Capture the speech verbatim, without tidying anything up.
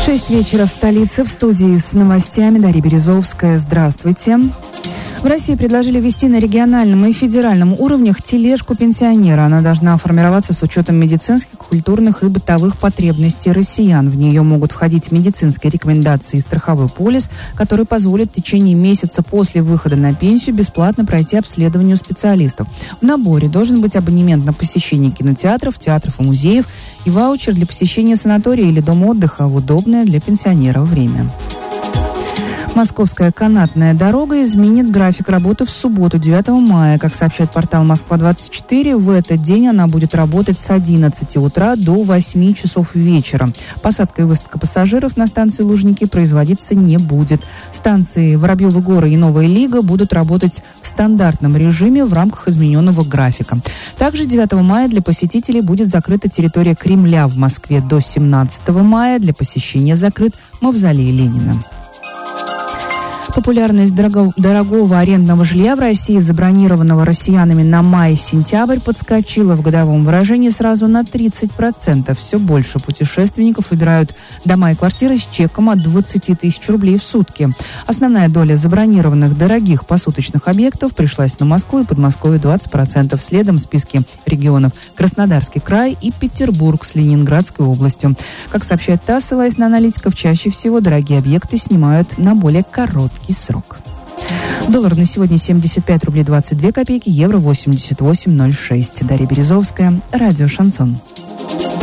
Шесть вечера в столице. В студии с новостями Дарья Березовская. Здравствуйте. В России предложили ввести на региональном и федеральном уровнях тележку пенсионера. Она должна формироваться с учетом медицинских, культурных и бытовых потребностей россиян. В нее могут входить медицинские рекомендации и страховой полис, который позволит в течение месяца после выхода на пенсию бесплатно пройти обследование у специалистов. В наборе должен быть абонемент на посещение кинотеатров, театров и музеев и ваучер для посещения санатория или дома отдыха в удобное для пенсионеров время. Московская канатная дорога изменит график работы в субботу, девятого мая. Как сообщает портал Москва двадцать четыре, в этот день она будет работать с одиннадцати утра до восьми часов вечера. Посадка и высадка пассажиров на станции Лужники производиться не будет. Станции Воробьевы горы и Новая Лига будут работать в стандартном режиме в рамках измененного графика. Также девятого мая для посетителей будет закрыта территория Кремля в Москве. До семнадцатого мая для посещения закрыт Мавзолей Ленина. Популярность дорого, дорогого арендного жилья в России, забронированного россиянами на май-сентябрь, подскочила в годовом выражении сразу на тридцать процентов. Все больше путешественников выбирают дома и квартиры с чеком от двадцати тысяч рублей в сутки. Основная доля забронированных дорогих посуточных объектов пришлась на Москву и Подмосковье двадцать процентов. Следом в списке регионов Краснодарский край и Петербург с Ленинградской областью. Как сообщает ТАСС, ссылаясь на аналитиков, чаще всего дорогие объекты снимают на более короткий срок. Доллар на сегодня семьдесят пять рублей двадцать две копейки, евро восемьдесят восемь ноль шесть. Дарья Березовская, радио «Шансон».